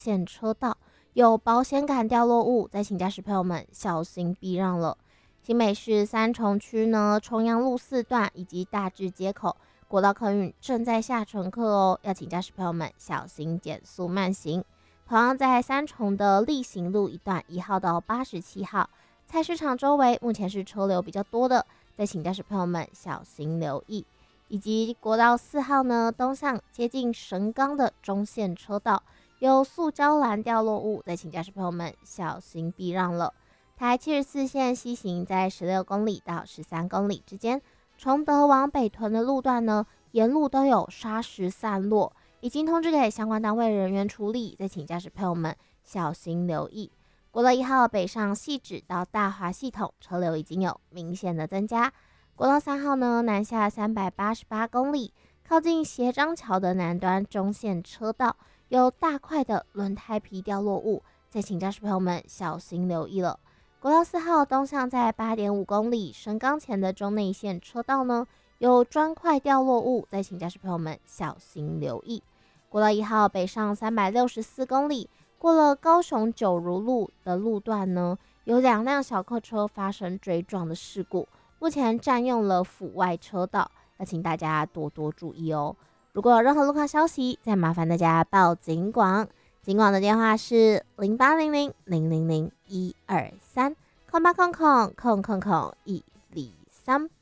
线车道有保险杆掉落物，再请驾驶朋友们小心避让了。新北市三重区呢，重阳路4段以及大智街口国道客运正在下乘客哦，要请驾驶朋友们小心减速慢行。同样在三重的力行路一段1号到87号，菜市场周围目前是车流比较多的，再请驾驶朋友们小心留意。以及国道4号呢，东向接近神冈的中线车道有塑胶栏掉落物，再请驾驶朋友们小心避让了。台74线西行在16公里到13公里之间，崇德往北屯的路段呢，沿路都有砂石散落，已经通知给相关单位人员处理，再请驾驶朋友们小心留意。国道1号北上汐止到大华系统车流已经有明显的增加。国道3号呢，南下388公里，靠近斜张桥的南端中线车道有大块的轮胎皮掉落物，再请驾驶朋友们小心留意了。国道4号东向在8.5公里神冈前的中内线车道呢，有砖块掉落物，再请驾驶朋友们小心留意。国道1号北上364公里，过了高雄九如路的路段呢，有2辆小客车发生追撞的事故，目前占用了府外车道，要请大家多多注意哦。如果有任何路况消息，再麻烦大家报警广。警广的电话是0800-000-123，0800-123。